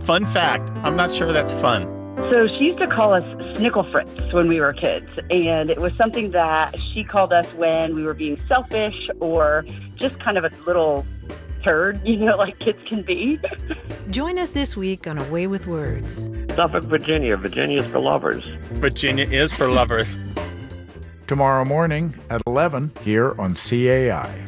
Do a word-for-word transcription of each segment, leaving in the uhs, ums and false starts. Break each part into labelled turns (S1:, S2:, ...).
S1: Fun fact, I'm not sure that's fun.
S2: So she used to call us Snickle Fritz when we were kids, and it was something that she called us when we were being selfish or just kind of a little turd, you know, like kids can be.
S3: Join us this week on A Way with Words.
S4: Suffolk, Virginia. Virginia is for lovers.
S1: Virginia is for lovers.
S5: Tomorrow morning at eleven here on C A I.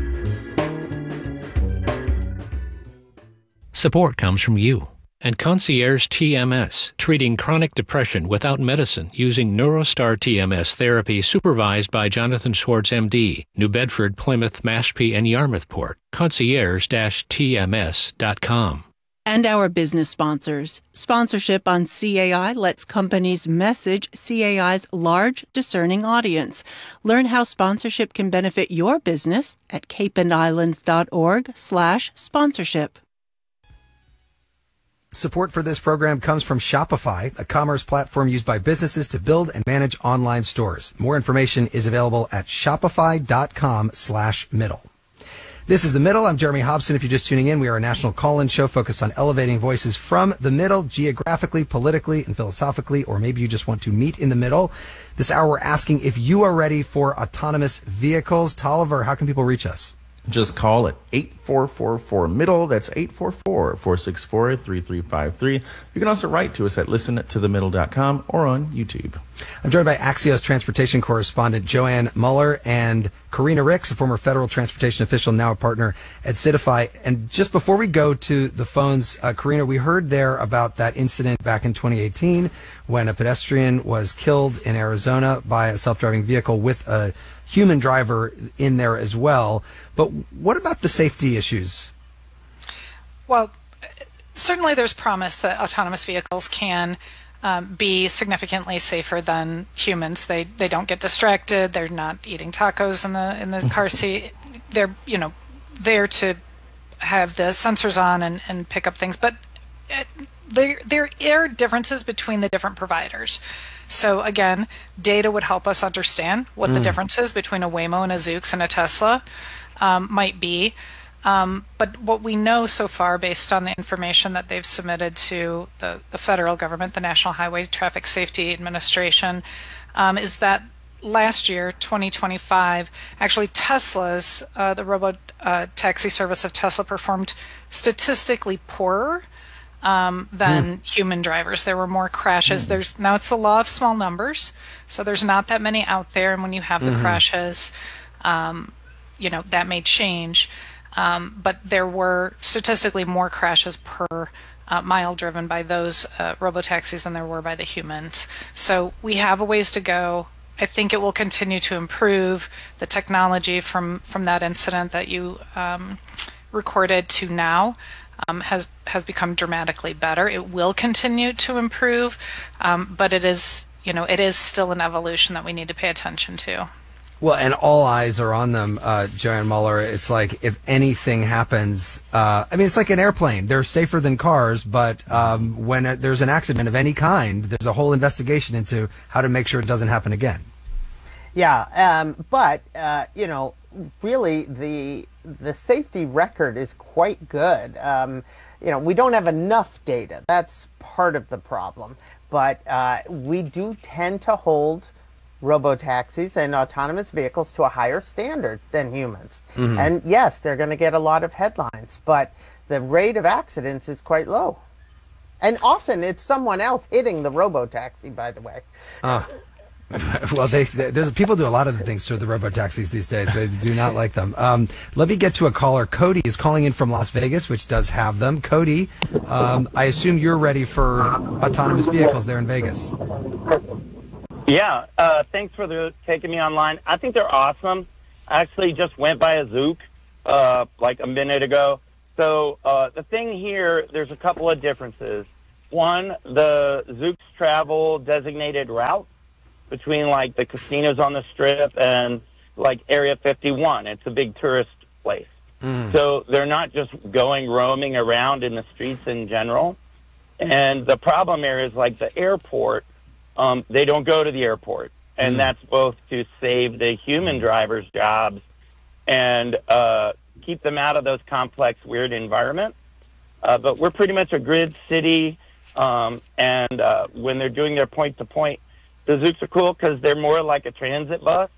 S6: Support comes from you and Concierge T M S, treating chronic depression without medicine using NeuroStar T M S therapy supervised by Jonathan Schwartz, M D, New Bedford, Plymouth, Mashpee, and Yarmouthport. concierge dash T M S dot com.
S7: And our business sponsors. Sponsorship on C A I lets companies message C A I's large, discerning audience. Learn how sponsorship can benefit your business at capeandislands.org slash sponsorship.
S8: Support for this program comes from Shopify, a commerce platform used by businesses to build and manage online stores. More information is available at shopify.com slash middle. This is The Middle. I'm Jeremy Hobson. If you're just tuning in, we are a national call-in show focused on elevating voices from the middle, geographically, politically, and philosophically, or maybe you just want to meet in the middle. This hour, we're asking if you are ready for autonomous vehicles. Tolliver, how can people reach us?
S9: Just call it eight four four four middle. That's eight four four, four six four, three three five three. You can also write to us at listen to the middle dot com or on YouTube.
S8: I'm joined by Axios transportation correspondent Joanne Muller and Karina Ricks, a former federal transportation official, now a partner at Citify. And just before we go to the phones, uh, Karina, we heard there about that incident back in twenty eighteen when a pedestrian was killed in Arizona by a self-driving vehicle with a human driver in there as well. But what about the safety issues?
S10: Well, certainly there's promise that autonomous vehicles can um, be significantly safer than humans. They they don't get distracted. They're not eating tacos in the in the car seat. They're you know there to have the sensors on and, and pick up things. But it, there there are differences between the different providers. So again, data would help us understand what mm. the difference is between a Waymo and a Zoox and a Tesla um, might be. Um, but what we know so far, based on the information that they've submitted to the, the federal government, the National Highway Traffic Safety Administration, um, is that last year, twenty twenty-five, actually Tesla's, uh, the robo uh, taxi service of Tesla performed statistically poorer Um, than mm. human drivers. There were more crashes. Mm. There's now it's the law of small numbers, so there's not that many out there. And when you have the mm-hmm. crashes, um, you know that may change. Um, but there were statistically more crashes per uh, mile driven by those uh, robotaxis than there were by the humans. So we have a ways to go. I think it will continue to improve. The technology from from that incident that you um, recorded to now Um, has has become dramatically better. It will continue to improve, um, but it is you know it is still an evolution that we need to pay attention to.
S8: Well, and all eyes are on them, uh, Joanne Muller. It's like if anything happens, uh, I mean, it's like an airplane. They're safer than cars, but um, when it, there's an accident of any kind, there's a whole investigation into how to make sure it doesn't happen again.
S11: Yeah, um, but uh, you know, really the the safety record is quite good. Um, you know, we don't have enough data. That's part of the problem. But uh, we do tend to hold robotaxis and autonomous vehicles to a higher standard than humans. Mm-hmm. And yes, they're going to get a lot of headlines, but the rate of accidents is quite low. And often it's someone else hitting the robotaxi, by the way.
S8: Uh. Well, they, they, there's people do a lot of the things to the robotaxis these days. They do not like them. Um, let me get to a caller. Cody is calling in from Las Vegas, which does have them. Cody, um, I assume you're ready for autonomous vehicles there in Vegas.
S12: Yeah, uh, thanks for the, taking me online. I think they're awesome. I actually just went by a Zook uh, like a minute ago. So uh, the thing here, there's a couple of differences. One, the Zooks travel designated route between like the casinos on the Strip and like Area fifty-one. It's a big tourist place. Mm. So they're not just going roaming around in the streets in general. And the problem here is like the airport, um, they don't go to the airport. And mm. that's both to save the human drivers' jobs and uh, keep them out of those complex, weird environments. Uh, but we're pretty much a grid city, um, and uh, when they're doing their point-to-point, the Zooks are cool because they're more like a transit bus.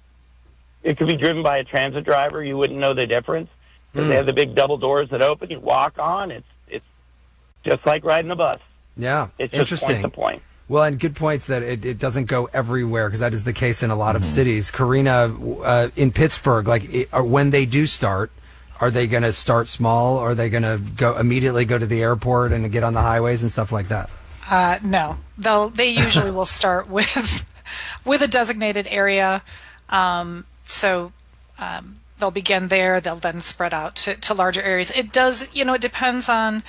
S12: It could be driven by a transit driver. You wouldn't know the difference. Mm. They have the big double doors that open. You walk on. It's it's just like riding a bus.
S8: Yeah,
S12: it's
S8: interesting.
S12: Just point to point.
S8: Well, and good points that it, it doesn't go everywhere, because that is the case in a lot of mm-hmm. cities. Karina, uh, in Pittsburgh, like it, or when they do start, are they going to start small? Or are they going to go immediately go to the airport and get on the highways and stuff like that?
S10: Uh, no, they'll they usually will start with with a designated area. Um, so um, they'll begin there. They'll then spread out to, to larger areas. It does, you know, it depends on.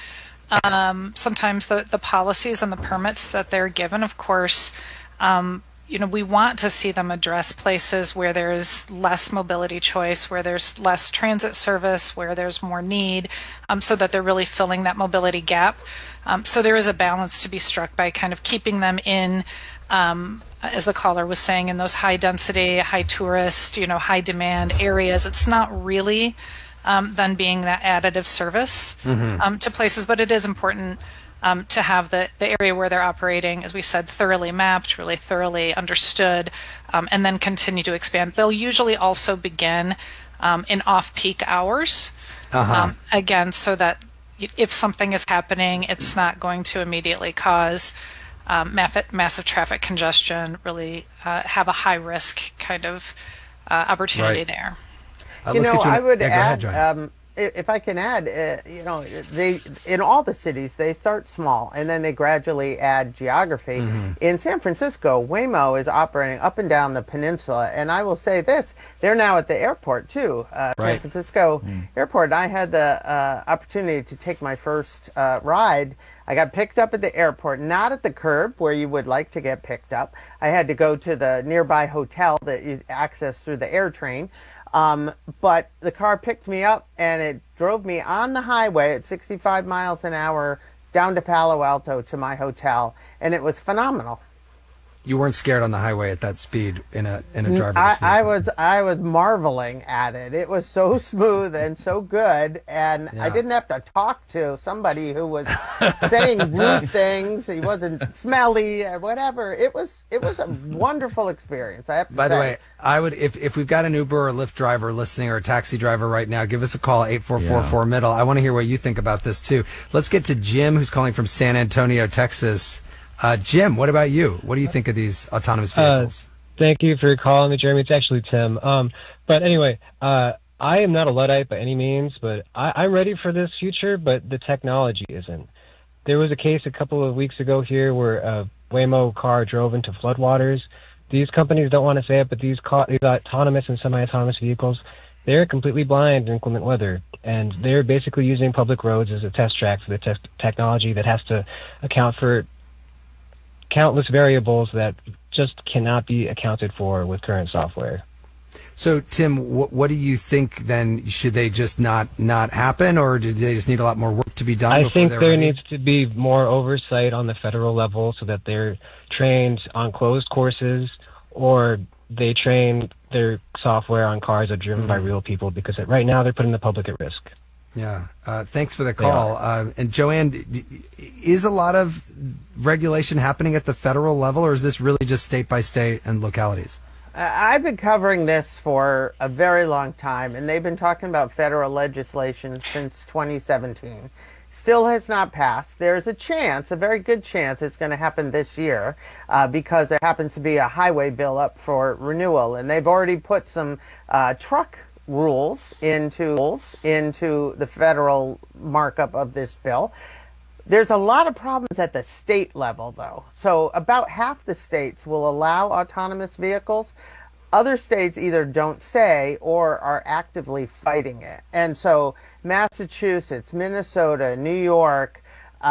S10: Um, sometimes the, the policies and the permits that they're given. Of course, um, you know, we want to see them address places where there's less mobility choice, where there's less transit service, where there's more need, um, so that they're really filling that mobility gap. Um, so there is a balance to be struck by kind of keeping them in, um, as the caller was saying, in those high density, high tourist, you know, high demand areas. It's not really Um, than being that additive service mm-hmm. um, to places. But it is important um, to have the, the area where they're operating, as we said, thoroughly mapped, really thoroughly understood, um, and then continue to expand. They'll usually also begin um, in off-peak hours, uh-huh. um, again, so that if something is happening, it's not going to immediately cause um, massive, massive traffic congestion, really uh, have a high-risk kind of uh, opportunity right. there.
S11: Uh, you know, I would yeah, add, ahead, um, if I can add, uh, you know, they in all the cities they start small and then they gradually add geography. Mm-hmm. In San Francisco, Waymo is operating up and down the peninsula, and I will say this: they're now at the airport too, uh, right. San Francisco mm. Airport. I had the uh, opportunity to take my first uh, ride. I got picked up at the airport, not at the curb where you would like to get picked up. I had to go to the nearby hotel that you access through the air train. Um, but the car picked me up and it drove me on the highway at sixty-five miles an hour down to Palo Alto to my hotel, and it was phenomenal.
S8: You weren't scared on the highway at that speed in a in a driverless
S11: I,
S8: vehicle.
S11: I was I was marveling at it. It was so smooth and so good, and yeah. I didn't have to talk to somebody who was saying rude things. He wasn't smelly or whatever. It was it was a wonderful experience. I have to
S8: By
S11: say.
S8: the way, I would if if we've got an Uber or Lyft driver listening or a taxi driver right now, give us a call eight four four four middle. I want to hear what you think about this too. Let's get to Jim, who's calling from San Antonio, Texas. Uh, Jim, what about you? What do you think of these autonomous vehicles?
S13: Uh, thank you for calling me, Jeremy. It's actually Tim. Um, but anyway, uh, I am not a Luddite by any means, but I, I'm ready for this future, but the technology isn't. There was a case a couple of weeks ago here where a Waymo car drove into floodwaters. These companies don't want to say it, but these, ca- these autonomous and semi-autonomous vehicles, they're completely blind in inclement weather, and they're basically using public roads as a test track for the te- technology that has to account for countless variables that just cannot be accounted for with current software.
S8: So, Tim, what, what do you think then? Should they just not, not happen, or do they just need a lot more work to be done?
S13: I
S8: before
S13: think
S8: they're
S13: there
S8: ready?
S13: needs to be more oversight on the federal level so that they're trained on closed courses, or they train their software on cars that are driven mm-hmm. by real people, because right now they're putting the public at risk.
S8: Yeah. Uh, thanks for the call. Uh, and Joanne, is a lot of regulation happening at the federal level, or is this really just state by state and localities?
S11: Uh, I've been covering this for a very long time, and they've been talking about federal legislation since twenty seventeen. Still has not passed. There's a chance, a very good chance, it's going to happen this year uh, because there happens to be a highway bill up for renewal, and they've already put some uh, truck rules into into the federal markup of this bill. There's a lot of problems at the state level, though. So about half the states will allow autonomous vehicles. Other states either don't say or are actively fighting it. And so Massachusetts, Minnesota, New York,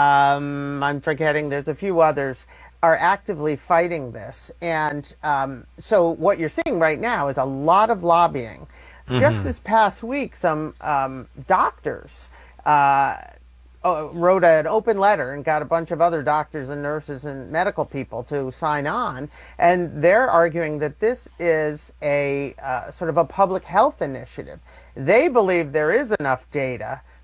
S11: um, I'm forgetting, there's a few others, are actively fighting this. And um, so what you're seeing right now is a lot of lobbying. Mm-hmm. Just this past week, some um, doctors uh, wrote an open letter and got a bunch of other doctors and nurses and medical people to sign on, and they're arguing that this is a uh, sort of a public health initiative. They believe there is enough data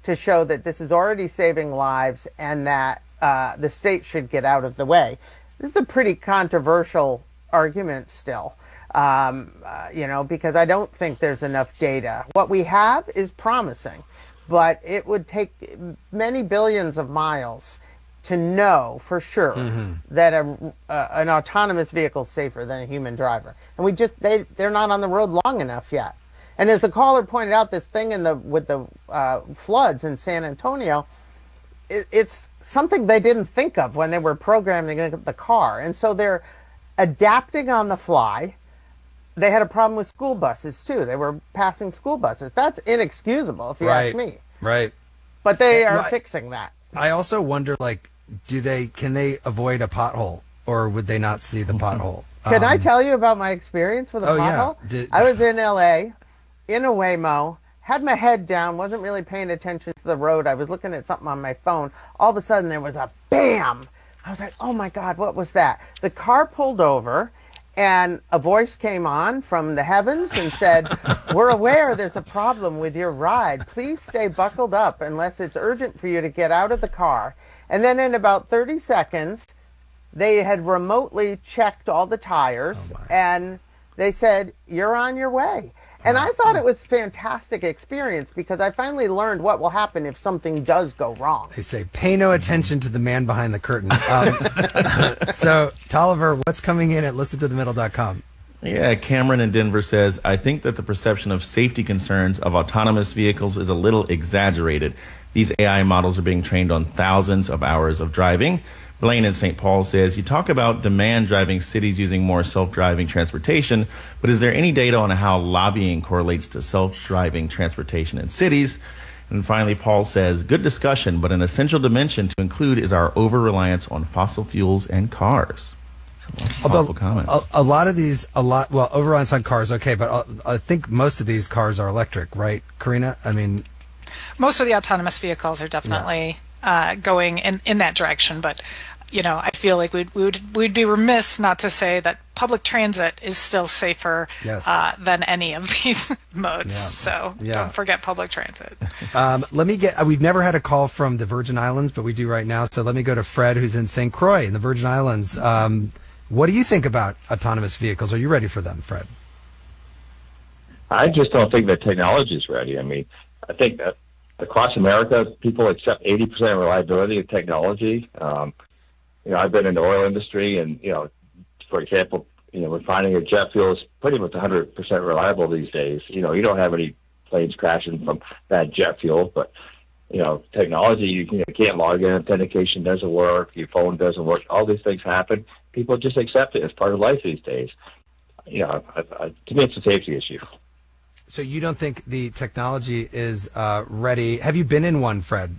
S11: to show that this is already saving lives and that uh, the state should get out of the way. This is a pretty controversial argument still, um, uh, you know, because I don't think there's enough data. What we have is promising, but it would take many billions of miles to know for sure mm-hmm. that a, uh, an autonomous vehicle is safer than a human driver. And we just, they, they're not on the road long enough yet. And as the caller pointed out, this thing in the with the uh, floods in San Antonio, it, it's something they didn't think of when they were programming the car. And so they're adapting on the fly. They had a problem with school buses, too. They were passing school buses. That's inexcusable, if you
S8: right.
S11: ask me.
S8: Right.
S11: But they are
S8: right.
S11: fixing that.
S8: I also wonder, like, do they can they avoid a pothole, or would they not see the pothole?
S11: Can um, I tell you about my experience with a
S8: oh,
S11: pothole?
S8: Yeah. Did,
S11: I was in L A, in a Waymo, had my head down, wasn't really paying attention to the road. I was looking at something on my phone. All of a sudden, there was a bam. I was like, oh, my God, what was that? The car pulled over, and a voice came on from the heavens and said, we're aware there's a problem with your ride. Please stay buckled up unless it's urgent for you to get out of the car. And then in about thirty seconds, they had remotely checked all the tires, oh and they said, you're on your way. And I thought it was a fantastic experience because I finally learned what will happen if something does go wrong.
S8: They say, pay no attention to the man behind the curtain. Um, so, Tolliver, what's coming in at listen to the middle dot com?
S9: Yeah, Cameron in Denver says, I think that the perception of safety concerns of autonomous vehicles is a little exaggerated. These A I models are being trained on thousands of hours of driving. Blaine in Saint Paul says, you talk about demand driving cities using more self-driving transportation, but is there any data on how lobbying correlates to self-driving transportation in cities? And finally, Paul says, good discussion, but an essential dimension to include is our over-reliance on fossil fuels and cars.
S8: Although
S9: comments.
S8: A, a lot of these, a lot, well, over-reliance on cars, okay, but uh, I think most of these cars are electric, right, Karina? I mean...
S10: Most of the autonomous vehicles are definitely... Yeah. Uh, going in, in that direction, but you know, I feel like we'd, we would we'd be remiss not to say that public transit is still safer
S8: yes.
S10: uh, than any of these modes.
S8: Yeah.
S10: So
S8: yeah.
S10: don't forget public transit.
S8: Um, let me get. Uh, we've never had a call from the Virgin Islands, but we do right now. So let me go to Fred, who's in Saint Croix in the Virgin Islands. Um, what do you think about autonomous vehicles? Are you ready for them, Fred?
S14: I just don't think the technology is ready. I mean, I think that. Across America, people accept eighty percent reliability of technology. Um, you know, I've been in the oil industry, and you know, for example, you know, refining of jet fuel is pretty much one hundred percent reliable these days. You know, you don't have any planes crashing from bad jet fuel, but you know, technology, you, you know, can't log in, authentication doesn't work, your phone doesn't work. All these things happen. People just accept it as part of life these days. You know, I, I, to me, it's a safety issue.
S8: So you don't think the technology is uh, ready? Have you been in one, Fred?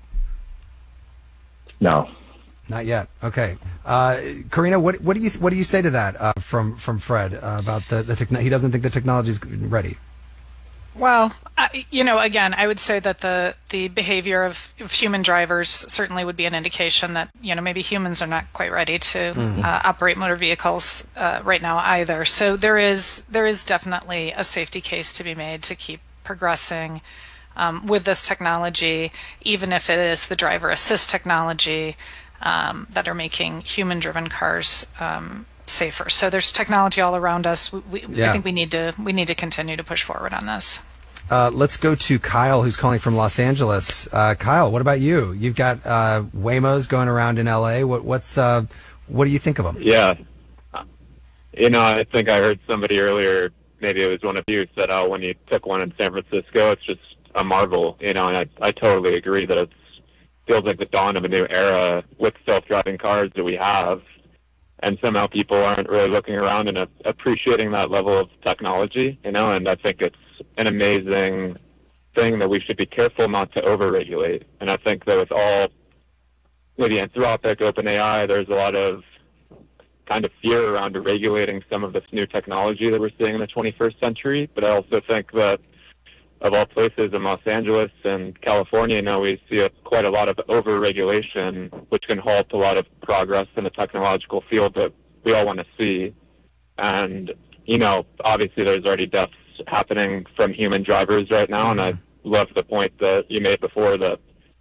S14: No,
S8: not yet. Okay, uh, Karina, what what do you what do you say to that uh, from from Fred uh, about the the techno- he doesn't think the technology is ready?
S10: Well, I, you know, again, I would say that the, the behavior of, of human drivers certainly would be an indication that, you know, maybe humans are not quite ready to mm-hmm. uh, operate motor vehicles uh, right now either. So there is there is definitely a safety case to be made to keep progressing um, with this technology, even if it is the driver assist technology um, that are making human-driven cars um, safer. So there's technology all around us. We, we, yeah. I think we need to we need to continue to push forward on this.
S8: Uh, let's go to Kyle, who's calling from Los Angeles. Uh, Kyle, what about you? You've got uh, Waymos going around in L A. What, what's uh, what do you think of them?
S15: Yeah, you know, I think I heard somebody earlier, maybe it was one of you, said, "Oh, when you took one in San Francisco, it's just a marvel." You know, and I I totally agree that it feels like the dawn of a new era with self-driving cars that we have. And somehow people aren't really looking around and uh, appreciating that level of technology, you know, and I think it's an amazing thing that we should be careful not to over-regulate. And I think that with all, maybe Anthropic, OpenAI, there's a lot of kind of fear around regulating some of this new technology that we're seeing in the twenty-first century. But I also think that of all places in Los Angeles and California now, we see a, quite a lot of over-regulation, which can halt a lot of progress in the technological field that we all want to see. And, you know, obviously there's already deaths happening from human drivers right now, and I love the point that you made before that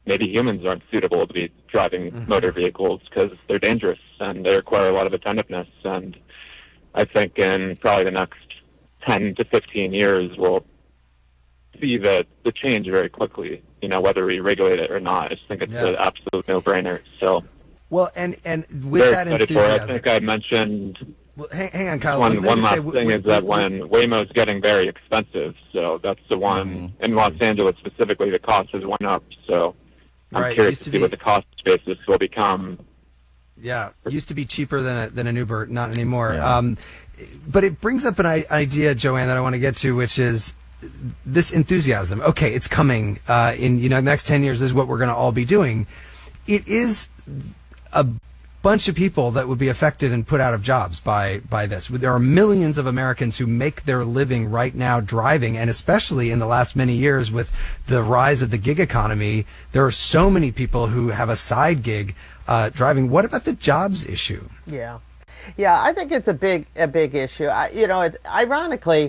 S15: maybe humans aren't suitable to be driving mm-hmm. motor vehicles because they're dangerous and they require a lot of attentiveness. And I think in probably the next ten to fifteen years, we'll see the, the change very quickly, you know, whether we regulate it or not. I just think it's yeah. an absolute no-brainer. So,
S8: well, and, and with that enthusiasm,
S15: I think I mentioned...
S8: Well, hang, hang on, Kyle.
S15: One, one last
S8: say,
S15: thing
S8: w-
S15: is that
S8: w-
S15: when Waymo's getting very expensive, so that's the one mm-hmm. in Los Angeles specifically. The cost has went up, so I'm
S8: right.
S15: curious to,
S8: to
S15: see
S8: be,
S15: what the cost basis will become.
S8: Yeah, it used to be cheaper than a, than an Uber, not anymore.
S9: Yeah.
S8: Um, but it brings up an I- idea, Joanne, that I want to get to, which is this enthusiasm. Okay, it's coming. Uh, in you know, the next ten years, this is what we're going to all be doing. It is a bunch of people that would be affected and put out of jobs by by this. There are millions of Americans who make their living right now driving, and especially in the last many years with the rise of the gig economy, there are so many people who have a side gig uh, driving. What about the jobs issue?
S11: Yeah, yeah, I think it's a big a big issue. I, you know, it's ironically.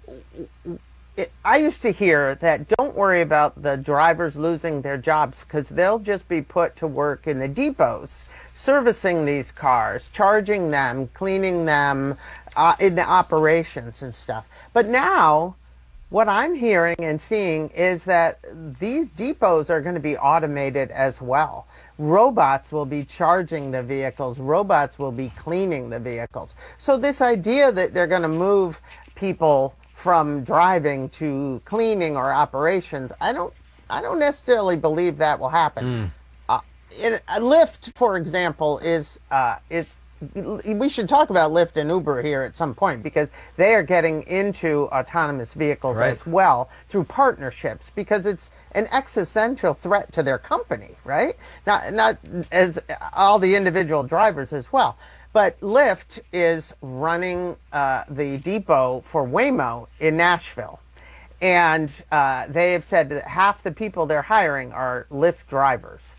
S11: It, I used to hear that don't worry about the drivers losing their jobs because they'll just be put to work in the depots, servicing these cars, charging them, cleaning them, uh, in the operations and stuff. But now, what I'm hearing and seeing is that these depots are going to be automated as well. Robots will be charging the vehicles. Robots will be cleaning the vehicles. So this idea that they're going to move people from driving to cleaning or operations, I don't, I don't necessarily believe that will happen. Mm. Uh, in, uh, Lyft, for example, is uh, it's. We should talk about Lyft and Uber here at some point because they are getting into autonomous vehicles right. as well through partnerships because it's an existential threat to their company, right? Not not as all the individual drivers as well. But Lyft is running uh, the depot for Waymo in Nashville. And uh, they have said that half the people they're hiring are Lyft drivers.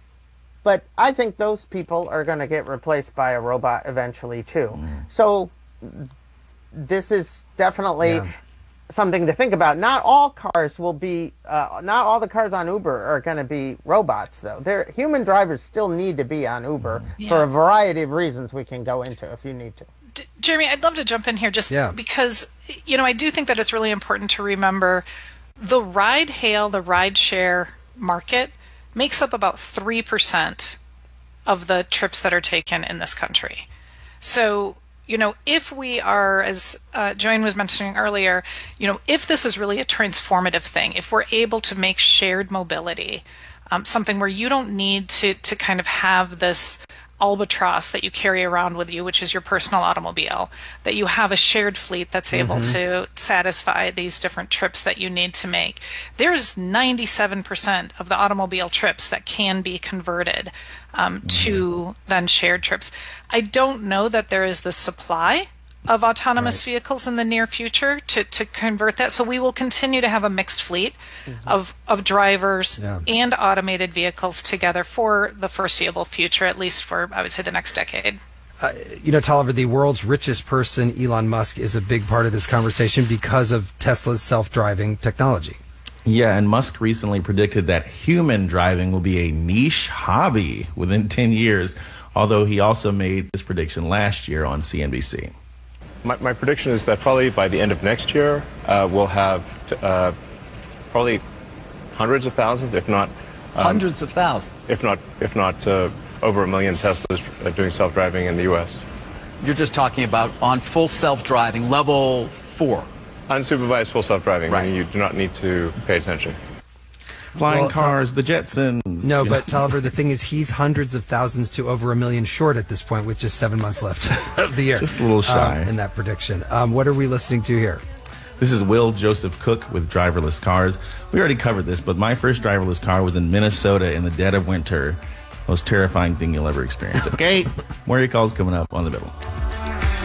S11: But I think those people are going to get replaced by a robot eventually, too. Mm. So this is definitely yeah. something to think about. Not all cars will be, uh, not all the cars on Uber are going to be robots, though. They're, human drivers still need to be on Uber yeah. for a variety of reasons we can go into if you need to.
S10: D- Jeremy, I'd love to jump in here just
S8: yeah.
S10: because, you know, I do think that it's really important to remember the ride hail, the ride share market makes up about three percent of the trips that are taken in this country. So, you know, if we are, as uh, Joanne was mentioning earlier, you know, if this is really a transformative thing, if we're able to make shared mobility um, something where you don't need to to kind of have this albatross that you carry around with you, which is your personal automobile, that you have a shared fleet that's able mm-hmm. to satisfy these different trips that you need to make. There's ninety-seven percent of the automobile trips that can be converted um, mm-hmm. to then shared trips. I don't know that there is the supply of autonomous right. vehicles in the near future to, to convert that. So we will continue to have a mixed fleet mm-hmm. of, of drivers yeah. and automated vehicles together for the foreseeable future, at least for, I would say, the next decade.
S8: Uh, you know, Tolliver, the world's richest person, Elon Musk, is a big part of this conversation because of Tesla's self-driving technology.
S9: Yeah, and Musk recently predicted that human driving will be a niche hobby within ten years, although he also made this prediction last year on C N B C.
S16: My, my prediction is that probably by the end of next year, uh, we'll have t- uh, probably hundreds of thousands, if not
S17: um, hundreds of thousands,
S16: if not if not uh, over a million Teslas uh, doing self-driving in the U S.
S17: You're just talking about on full self-driving, level four.
S16: Unsupervised full self-driving, right. meaning you do not need to pay attention.
S9: Flying
S8: well,
S9: cars, the Jetsons.
S8: No, but Tolliver, the thing is, he's hundreds of thousands to over a million short at this point with just seven months left of the year.
S9: Just a little shy.
S8: Um, in that prediction. Um, what are we listening to here?
S9: This is Will Joseph Cook with Driverless Cars. We already covered this, but my first driverless car was in Minnesota in the dead of winter. Most terrifying thing you'll ever experience. Okay? More of your calls coming up on The Middle.